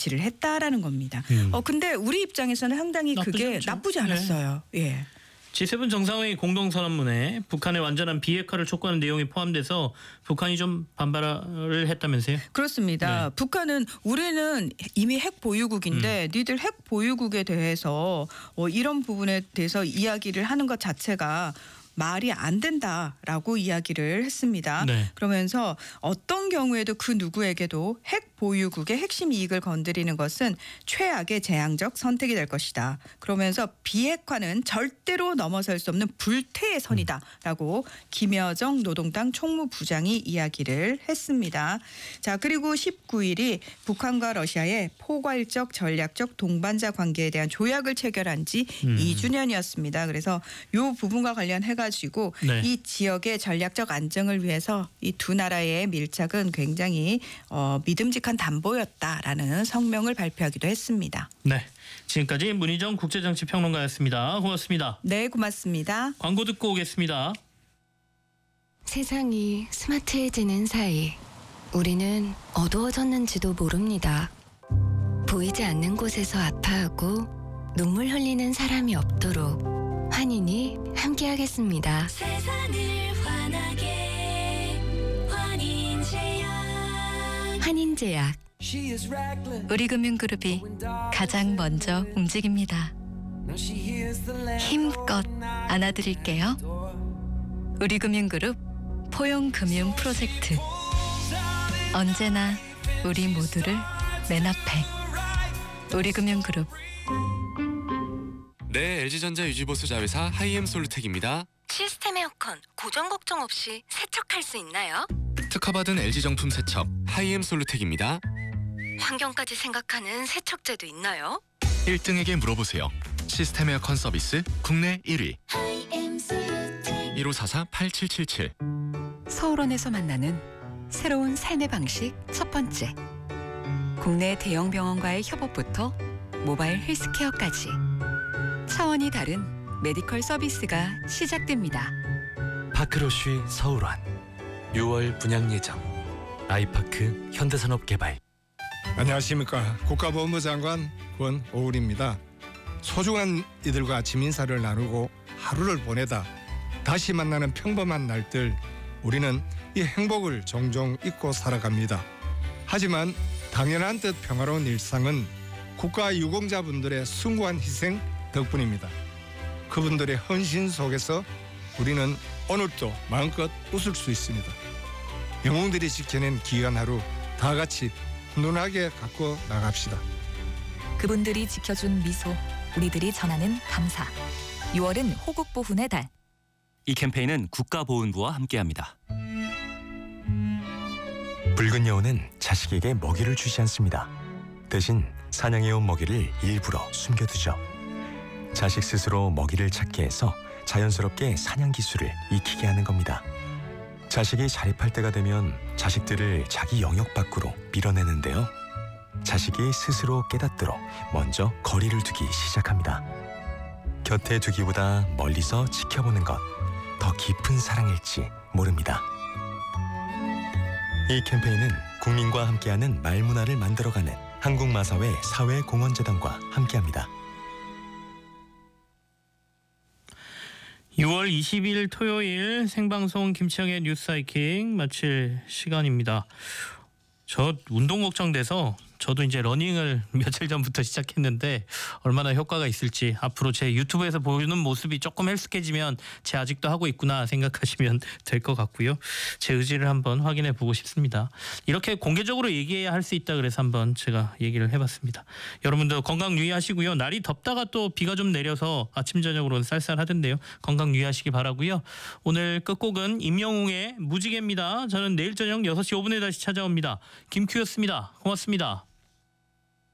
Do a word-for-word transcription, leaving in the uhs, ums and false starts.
조치를 했다라는 겁니다. 음. 어 근데 우리 입장에서는 상당히 나쁘지 그게 않죠. 나쁘지 않았어요. 네. 예. 지 세븐 정상회의 공동선언문에 북한의 완전한 비핵화를 촉구하는 내용이 포함돼서 북한이 좀 반발을 했다면서요? 그렇습니다. 네. 북한은 우리는 이미 핵 보유국인데 음. 니들 핵 보유국에 대해서 어, 이런 부분에 대해서 이야기를 하는 것 자체가 말이 안 된다라고 이야기를 했습니다. 네. 그러면서 어떤 경우에도 그 누구에게도 핵 보유국의 핵심 이익을 건드리는 것은 최악의 재앙적 선택이 될 것이다. 그러면서 비핵화는 절대로 넘어설 수 없는 불태의 선이다라고 김여정 노동당 총무부장이 이야기를 했습니다. 자, 그리고 십구 일이 북한과 러시아의 포괄적 전략적 동반자 관계에 대한 조약을 체결한 지 음. 이 주년이었습니다. 그래서 이 부분과 관련해가 가지고 네. 이 지역의 전략적 안정을 위해서 이 두 나라의 밀착은 굉장히 어, 믿음직한 담보였다라는 성명을 발표하기도 했습니다. 네, 지금까지 문희정 국제정치평론가였습니다. 고맙습니다. 네, 고맙습니다. 광고 듣고 오겠습니다. 세상이 스마트해지는 사이 우리는 어두워졌는지도 모릅니다. 보이지 않는 곳에서 아파하고 눈물 흘리는 사람이 없도록 환인이 함께하겠습니다. 세상을 환하게 환인제약. 환인제약. 우리금융그룹이 가장 먼저 움직입니다. 힘껏 안아드릴게요. 우리금융그룹 포용금융 프로젝트. 언제나 우리 모두를 맨 앞에. 우리금융그룹. 네, 엘지전자 유지보수 자회사 하이엠솔루텍입니다. 시스템 에어컨 고정 걱정 없이 세척할 수 있나요? 특허받은 엘지 정품 세척 하이엠솔루텍입니다. 환경까지 생각하는 세척제도 있나요? 일 등에게 물어보세요. 시스템 에어컨 서비스 국내 일 위. 일오사사 팔칠칠칠. 서울원에서 만나는 새로운 삶의 방식 첫 번째. 국내 대형 병원과의 협업부터 모바일 헬스케어까지 차원이 다른 메디컬 서비스가 시작됩니다. 파크로쉬 서울원 유월 분양 예정. 아이파크 현대산업개발. 안녕하십니까. 국가보훈부 장관 권오울입니다. 소중한 이들과 아침 인사를 나누고 하루를 보내다 다시 만나는 평범한 날들, 우리는 이 행복을 종종 잊고 살아갑니다. 하지만 당연한 듯 평화로운 일상은 국가 유공자분들의 숭고한 희생 덕분입니다. 그분들의 헌신 속에서 우리는 오늘도 마음껏 웃을 수 있습니다. 영웅들이 지켜낸 귀한 하루 다 같이 훈훈하게 갖고 나갑시다. 그분들이 지켜준 미소, 우리들이 전하는 감사. 유월은 호국보훈의 달. 이 캠페인은 국가보훈부와 함께합니다. 붉은 여우는 자식에게 먹이를 주지 않습니다. 대신 사냥해온 먹이를 일부러 숨겨두죠. 자식 스스로 먹이를 찾게 해서 자연스럽게 사냥 기술을 익히게 하는 겁니다. 자식이 자립할 때가 되면 자식들을 자기 영역 밖으로 밀어내는데요. 자식이 스스로 깨닫도록 먼저 거리를 두기 시작합니다. 곁에 두기보다 멀리서 지켜보는 것, 더 깊은 사랑일지 모릅니다. 이 캠페인은 국민과 함께하는 말문화를 만들어가는 한국마사회 사회공헌재단과 함께합니다. 유월 이십일 토요일 생방송 김치영의 뉴스 하이킹 마칠 시간입니다. 저 운동 걱정돼서 저도 이제 러닝을 며칠 전부터 시작했는데 얼마나 효과가 있을지, 앞으로 제 유튜브에서 보여주는 모습이 조금 헬스케지면 제 아직도 하고 있구나 생각하시면 될 것 같고요. 제 의지를 한번 확인해 보고 싶습니다. 이렇게 공개적으로 얘기해야 할 수 있다 그래서 한번 제가 얘기를 해봤습니다. 여러분들 건강 유의하시고요. 날이 덥다가 또 비가 좀 내려서 아침 저녁으로는 쌀쌀하던데요. 건강 유의하시기 바라고요. 오늘 끝곡은 임영웅의 무지개입니다. 저는 내일 저녁 여섯 시 오 분에 다시 찾아옵니다. 김큐였습니다. 고맙습니다.